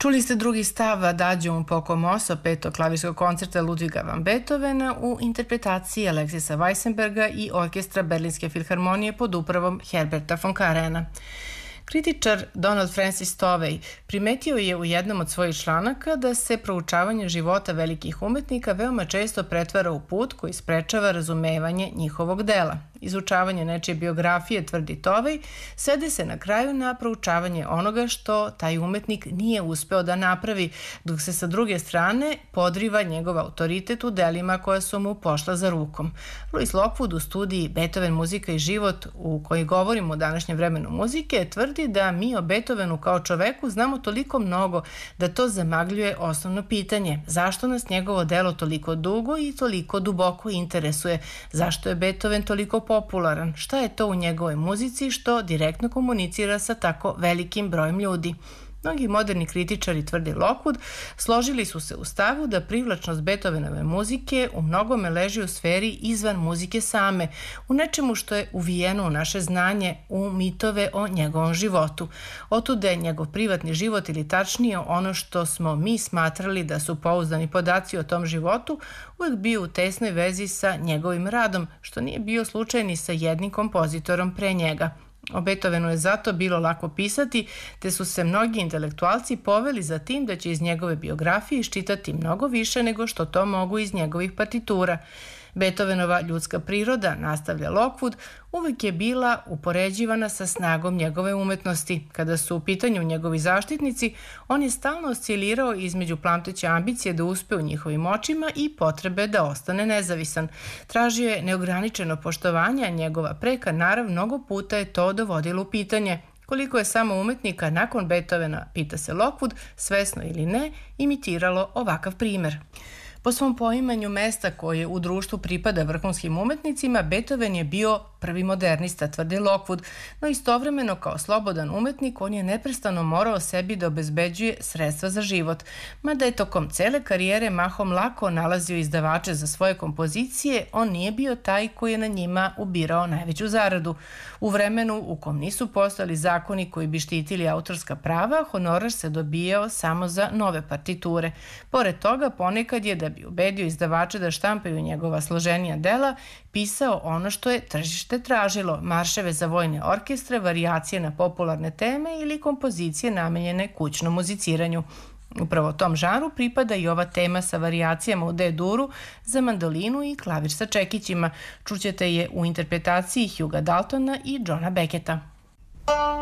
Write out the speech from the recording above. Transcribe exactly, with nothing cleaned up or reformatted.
Čuli ste drugi stav Adagium poco mosso petog klavirskog koncerta Ludviga van Beethovena u interpretaciji Aleksisa Weissenberga i orkestra Berlinske filharmonije pod upravom Herberta von Karajanna. Kritičar Donald Francis Tovey primetio je u jednom od svojih članaka da se proučavanje života velikih umetnika veoma često pretvara u put koji sprečava razumevanje njihovog dela. Izučavanje nečije biografije, tvrdi Tovey, svede se na kraju na proučavanje onoga što taj umetnik nije uspeo da napravi, dok se sa druge strane podriva njegov autoritet u delima koja su mu pošla za rukom. Louis Lockwood u studiji Beethoven, muzika i život, u kojoj govorimo o današnjem vremenu muzike, tvrdi da mi o Beethovenu kao čoveku znamo toliko mnogo da to zamagljuje osnovno pitanje. Zašto nas njegovo delo toliko dugo i toliko duboko interesuje? Zašto je Beethoven toliko popularan? Šta je to u njegovoj muzici što direktno komunicira sa tako velikim brojem ljudi? Mnogi moderni kritičari, tvrdi Lockwood, složili su se u stavu da privlačnost Beethovenove muzike u mnogome leži u sferi izvan muzike same, u nečemu što je uvijeno u naše znanje, u mitove o njegovom životu. Otuda je njegov privatni život, ili tačnije ono što smo mi smatrali da su pouzdani podaci o tom životu, uvek bio u tesnoj vezi sa njegovim radom, što nije bio slučaj ni sa jednim kompozitorom pre njega. O Beethovenu je zato bilo lako pisati, te su se mnogi intelektualci poveli za tim da će iz njegove biografije iščitati mnogo više nego što to mogu iz njegovih partitura. Beethovenova ljudska priroda, nastavlja Lockwood, uvek je bila upoređivana sa snagom njegove umetnosti. Kada su u pitanju njegovi zaštitnici, on je stalno oscilirao između plamteće ambicije da uspe u njihovim očima i potrebe da ostane nezavisan. Tražio je neograničeno poštovanje, a njegova preka narav mnogo puta je to dovodilo u pitanje. Koliko je samo umetnika nakon Beethovena, pita se Lockwood, svesno ili ne, imitiralo ovakav primer. Po svom poimanju mesta koje u društvu pripada vrhunskim umetnicima, Beethoven je bio prvi modernista, tvrdi Lockwood, no istovremeno kao slobodan umetnik on je neprestano morao sebi da obezbeđuje sredstva za život. Mada je tokom cele karijere mahom lako nalazio izdavače za svoje kompozicije, on nije bio taj koji je na njima ubirao najveću zaradu. U vremenu u kom nisu postojali zakoni koji bi štitili autorska prava, honorar se dobijao samo za nove partiture. Pored toga, ponekad je, da bi ubedio izdavače da štampaju njegova složenija dela, pisao ono što je tržište tražilo, marševe za vojne orkestre, varijacije na popularne teme ili kompozicije namenjene kućnom muziciranju. Upravo tom žanru pripada i ova tema sa varijacijama u D-duru za mandolinu i klavir sa čekićima. Čućete je u interpretaciji Hugha Daltona i Johna Becketa.